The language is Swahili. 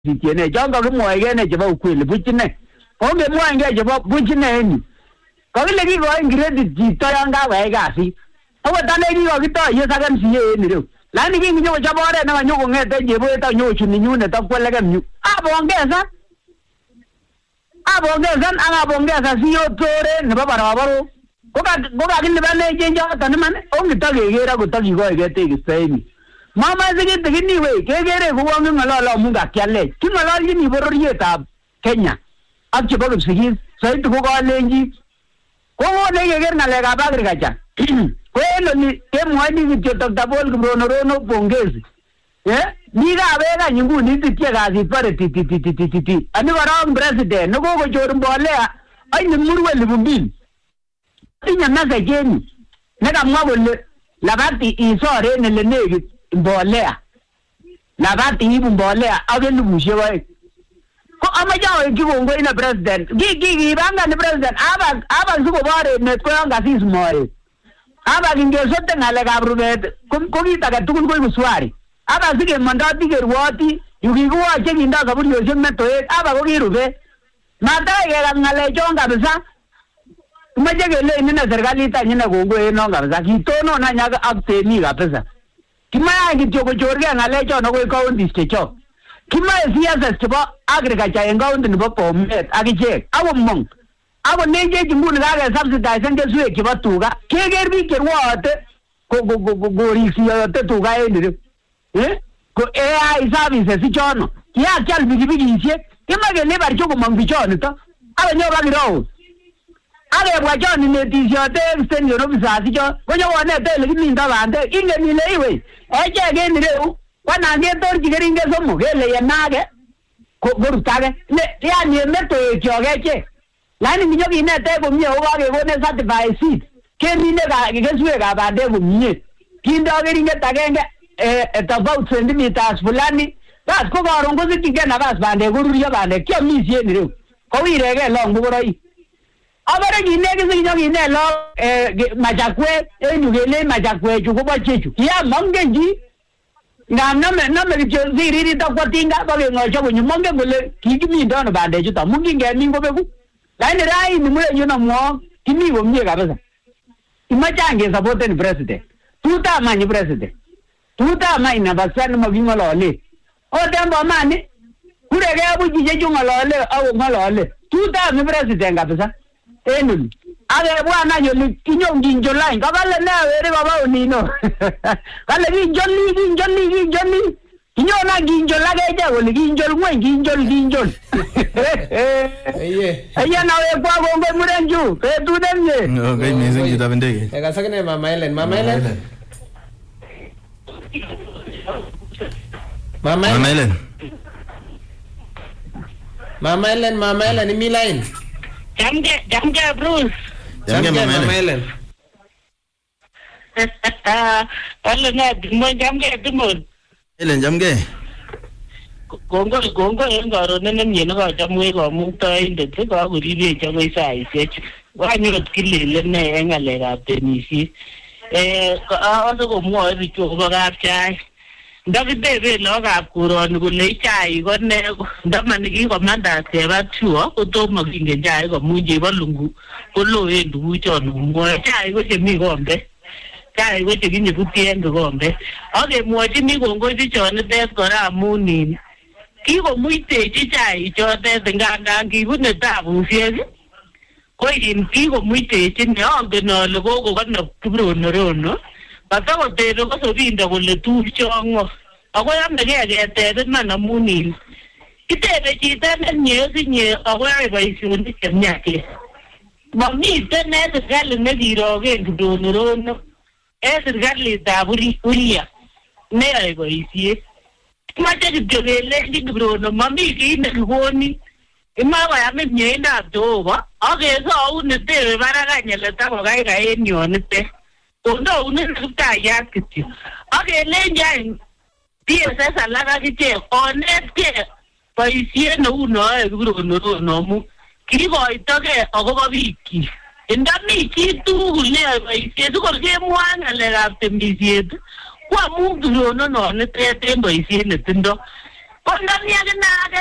tiene jonga ko moy gene chebo ukweli buchine onge moy nge chebo buchine ni ko le ki ko credit chito yanga wai kasi awo tane ki ko kito ye sagan siye ni ro lani ki nyo chabore na nyo ko ngete jebo ta nyo chuni nyune ta kwele gam nyu abongeza abongeza siyo tore ne babara babaro ko ka kin bane jenja tan man onge ta gegera ko ta ki ko gete ki saini mama zigi tini we kegere ko wangu ngalo munga kyale kimalo yini bororieta Kenya akche bogo sigi sai to ko lengi ko ne geger na lega bagri gacha ko no ni ke mwani ni to tabol ko no pongezi ni ga bega nyungu ni titie ga si pare ti ani warang president no go jor mbole ai ni murwe libumbin tinya na ga jeni ne ga mwabole labati isore ne le negi mbolea na bati ibu mbolea agenu mushewa ko amajawo kigongo ina president gigi banga ni president aba zuko bare ne ko anga sismoe aba kingesote ngale gabrubet ko kita tukun ko buswari aba sige mandati gerwati yugiguwa chekinda kaburi yosemeto aba ko girube mata ye ngale jonga bisa umajegele ina serikali tanyina gongo eno ngabisa kitono na nyaga apteni kabisa kimaya kitoko chorge ngale chono ko county checho kimaya siasa chebo agriculture en county nebo Bomet akichek awo mong awo neje jimbuni ga subsidize nge suwe chebo tuga keger bi kerwote go risiyote tuga endire ko AI services chono ya kyal bigibigishek kimage le bar choko mong bichono to awo nyoba giro ale bwa joni ne tisyote extension officer sicho konyo wone tele kiminda bande ingeni le iwe eche geni reu wana ngetor jigeringe somo gele yenage ko gorutage ne yani meto echogeche lani minyo kinete ko mie owa ke gone certified seed kenine ga gesuwe ga bande ko mie kindo geringe tagenge about 20 meters fulani bas ko garon ko sikige na bas bande goruriyo bande kyo misie ni reu ko wirege long bugoroi abare ginege sinyo ginelo majakwe enyugele majakwe chuko chechu ya mangeji na me ziriri ta kwatinga ba ngocha kunyu monge gole kigimi ndono bande chuta munginge mingo beku laini rai ni mule nyuna mo kimi wo mie kabisa imachange support ni president tuta manyi president tuta maina basana mabingo lole o tembo mani kurege abuji jeju ngolole au ngolole tuta ni president kabisa enun ade bwana yoni kinyongi njolai kabale na were baba onino kale ginjoli kinyona ginjola geje woni ginjol mwe ginjol eye na we kwa gongo murenju ke tu demye no kai meze kita bendege ka sakne mama Ellen mama Ellen mi line Jamge Bruce. Jamge Mama Ellen. Alle na dimo jamge dimo. Ellen jamge. Gongo engaro nene nyeno ka jamwe ko mungta inde te ko guribe jamwe sai sech. Wa nyot kilele ne engale ga tenisi. Aso ko mo ri cho ko ga chai. Ndabebe no ga kuron ko le chai ko ne ndamani ki ko manda se ba chuo ko to ma kinge chai ko muje ba lungu ko lo e ndu cho nu mo chai ko chemi ko mbe chai ko chemi ku tien ko mbe age mo chemi ko ngo ti cho ne des ko ra muni ki ko muite chi chai cho te nganga ki bu ne ta bu sie ko yin ki ko muite chi ne on de no lo ko no kubro no bata ko te ko so binda ko le tu chongo ako yam de ge te na muni kitebe chita ne nye ako ai bai su ni kemnya ke mami te ne de gal ne diro ge do no gal da buri uria ne ai bai sie ma te de le di do no mami ki ne goni ima wa ya me nye na do ba age so u ne te bara ga nye le ta ko ga enyo ne te no une ta ya kiti age le nya PSS alaga kiti honest paisia no uno no mu kiko itoke ogoba biki enda miki tu le paisia tu korke mwana le gapte misiet kwa mundu no ne te paisia ne tindo Ko ndani akine age